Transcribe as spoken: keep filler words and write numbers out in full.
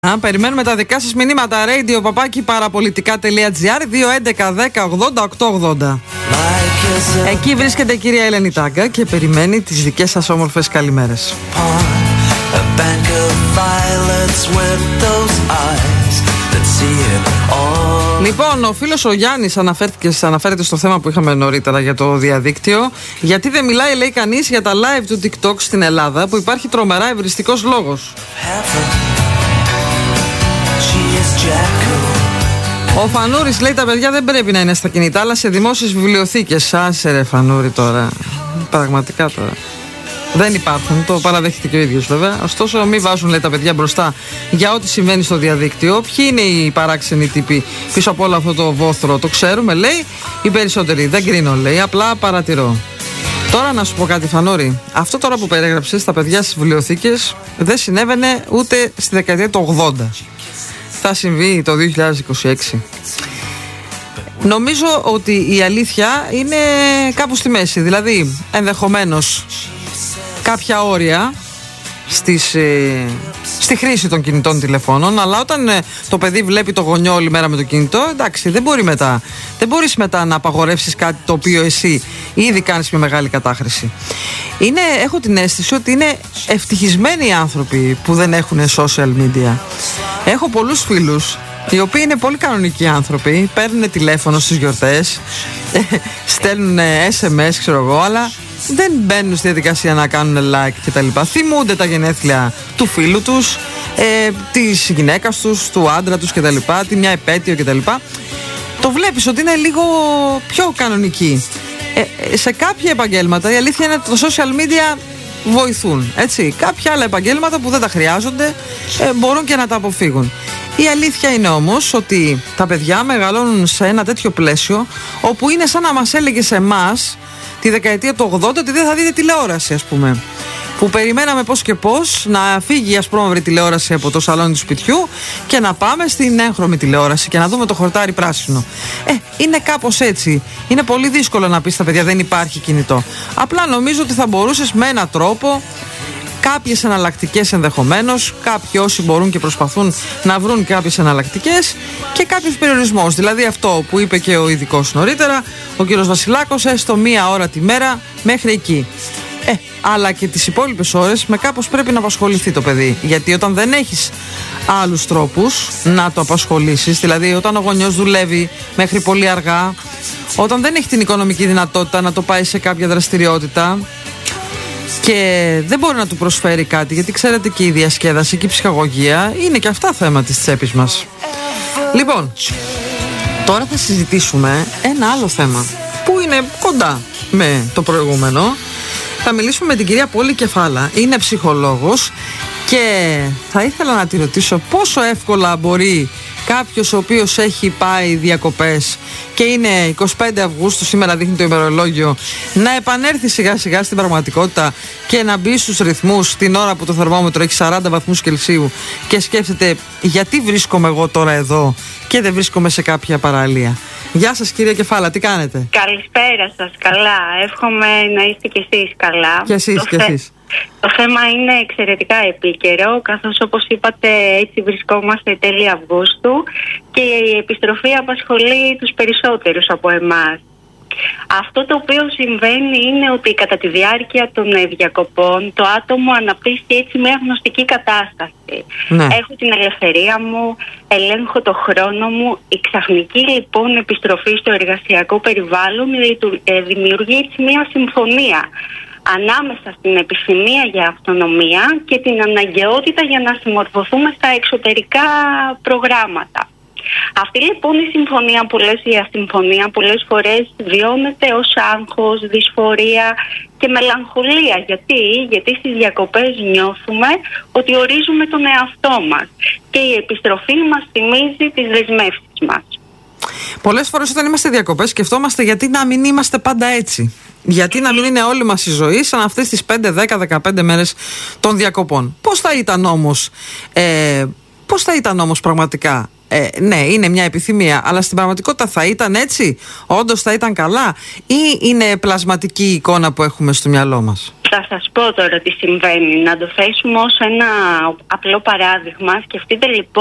Α, περιμένουμε τα δικά σας μηνύματα. Radio παπάκι παραπολιτικά.gr δύο έντεκα δέκα ογδόντα οκτακόσια ογδόντα. Εκεί βρίσκεται η κυρία Ελένη Τάγκα και περιμένει τις δικές σας όμορφες καλημέρες. Λοιπόν, ο φίλος ο Γιάννης αναφέρθηκε, αναφέρεται στο θέμα που είχαμε νωρίτερα για το διαδίκτυο. Γιατί δεν μιλάει, λέει κανείς, για τα live του TikTok στην Ελλάδα, που υπάρχει τρομερά ευριστικός λόγος. Ο Φανούρης λέει τα παιδιά δεν πρέπει να είναι στα κινητά, αλλά σε δημόσιες βιβλιοθήκες. Άσε ρε Φανούρη τώρα. Πραγματικά τώρα. Δεν υπάρχουν, το παραδέχεται και ο ίδιος βέβαια. Ωστόσο, μην βάζουν, λέει, τα παιδιά μπροστά για ό,τι συμβαίνει στο διαδίκτυο. Ποιοι είναι οι παράξενοι τύποι πίσω από όλο αυτό το βόθρο, το ξέρουμε, λέει. Οι περισσότεροι. Δεν κρίνω, λέει. Απλά παρατηρώ. Τώρα να σου πω κάτι, Φανούρη. Αυτό τώρα που περιέγραψες στα παιδιά στις βιβλιοθήκες δεν συνέβαινε ούτε στη δεκαετία του ογδόντα. Θα συμβεί το δύο χιλιάδες είκοσι έξι. Νομίζω ότι η αλήθεια είναι κάπου στη μέση. Δηλαδή, ενδεχομένως κάποια όρια στις, ε, στη χρήση των κινητών τηλεφώνων, αλλά όταν ε, το παιδί βλέπει το γονιό όλη μέρα με το κινητό, εντάξει, δεν μπορεί μετά. Δεν μπορείς μετά να απαγορεύσεις κάτι το οποίο εσύ ήδη κάνεις με μεγάλη κατάχρηση. Είναι, έχω την αίσθηση ότι είναι ευτυχισμένοι οι άνθρωποι που δεν έχουν social media. Έχω πολλούς φίλους οι οποίοι είναι πολύ κανονικοί άνθρωποι, παίρνουν τηλέφωνο στις γιορτές, στέλνουν ες εμ ες, ξέρω εγώ, αλλά δεν μπαίνουν στη διαδικασία να κάνουν like κτλ. Θυμούνται τα γενέθλια του φίλου τους, ε, της γυναίκας τους, του άντρα τους κτλ. Τη μια επέτειο κτλ. Το βλέπεις ότι είναι λίγο πιο κανονικοί. Ε, σε κάποια επαγγέλματα η αλήθεια είναι ότι το social media βοηθούν, έτσι. Κάποια άλλα επαγγέλματα που δεν τα χρειάζονται ε, μπορούν και να τα αποφύγουν. Η αλήθεια είναι όμως ότι τα παιδιά μεγαλώνουν σε ένα τέτοιο πλαίσιο όπου είναι σαν να μας έλεγε σε εμάς τη δεκαετία του ογδόντα ότι δεν θα δείτε τηλεόραση, ας πούμε. Που περιμέναμε πώς και πώς να φύγει η ασπρόμαυρη τηλεόραση από το σαλόνι του σπιτιού και να πάμε στην έγχρωμη τηλεόραση και να δούμε το χορτάρι πράσινο. Ε, είναι κάπως έτσι. Είναι πολύ δύσκολο να πεις στα παιδιά δεν υπάρχει κινητό. Απλά νομίζω ότι θα μπορούσες με έναν τρόπο, κάποιες εναλλακτικές ενδεχομένως, κάποιοι όσοι μπορούν και προσπαθούν να βρουν κάποιες εναλλακτικές και κάποιος περιορισμός. Δηλαδή αυτό που είπε και ο ειδικός νωρίτερα, ο κύριος Βασιλάκος, έστω μία ώρα τη μέρα μέχρι εκεί. Ε, αλλά και τις υπόλοιπες ώρες με κάπως πρέπει να απασχοληθεί το παιδί. Γιατί όταν δεν έχεις άλλους τρόπους να το απασχολήσεις, δηλαδή όταν ο γονιός δουλεύει μέχρι πολύ αργά, όταν δεν έχει την οικονομική δυνατότητα να το πάει σε κάποια δραστηριότητα και δεν μπορεί να του προσφέρει κάτι, γιατί ξέρετε και η διασκέδαση και η ψυχαγωγία είναι και αυτά θέμα της τσέπης μας. Λοιπόν, τώρα θα συζητήσουμε ένα άλλο θέμα που είναι κοντά με το προηγούμενο. Θα μιλήσουμε με την κυρία Πόλη Κεφάλα, είναι ψυχολόγος και θα ήθελα να τη ρωτήσω πόσο εύκολα μπορεί κάποιος ο οποίος έχει πάει διακοπές και είναι εικοστή πέμπτη Αυγούστου, σήμερα δείχνει το ημερολόγιο, να επανέλθει σιγά σιγά στην πραγματικότητα και να μπει στους ρυθμούς την ώρα που το θερμόμετρο έχει σαράντα βαθμούς Κελσίου και σκέφτεται γιατί βρίσκομαι εγώ τώρα εδώ και δεν βρίσκομαι σε κάποια παραλία. Γεια σας κυρία Κεφάλα, τι κάνετε? Καλησπέρα σας, καλά. Εύχομαι να είστε κι εσείς καλά. Και εσείς, το και θε... εσείς. Το θέμα είναι εξαιρετικά επίκαιρο, καθώς όπως είπατε έτσι βρισκόμαστε τέλη Αυγούστου και η επιστροφή απασχολεί τους περισσότερους από εμάς. Αυτό το οποίο συμβαίνει είναι ότι κατά τη διάρκεια των διακοπών το άτομο αναπτύσσει έτσι μια γνωστική κατάσταση. Ναι. Έχω την ελευθερία μου, ελέγχω το χρόνο μου. Η ξαφνική λοιπόν επιστροφή στο εργασιακό περιβάλλον δημιουργεί έτσι μια συμφωνία ανάμεσα στην επιθυμία για αυτονομία και την αναγκαιότητα για να συμμορφωθούμε στα εξωτερικά προγράμματα. Αυτή λοιπόν η συμφωνία, πολλές, η ασυμφωνία πολλές φορές βιώνεται ως άγχος, δυσφορία και μελαγχολία. Γιατί? Γιατί στις διακοπές νιώθουμε ότι ορίζουμε τον εαυτό μας και η επιστροφή μας θυμίζει τις δεσμεύσεις μας. Πολλές φορές όταν είμαστε διακοπές σκεφτόμαστε γιατί να μην είμαστε πάντα έτσι. Γιατί να μην είναι όλη μας η ζωή σαν αυτές τις πέντε, δέκα, δεκαπέντε μέρες των διακοπών. Πώς θα ήταν όμως, ε, πώς θα ήταν όμως πραγματικά Ε, ναι, είναι μια επιθυμία, αλλά στην πραγματικότητα θα ήταν έτσι, όντως θα ήταν καλά, ή είναι πλασματική η εικόνα που έχουμε στο μυαλό μας? Θα σας πω τώρα τι συμβαίνει. Να το θέσουμε ως ένα απλό παράδειγμα. Σκεφτείτε λοιπόν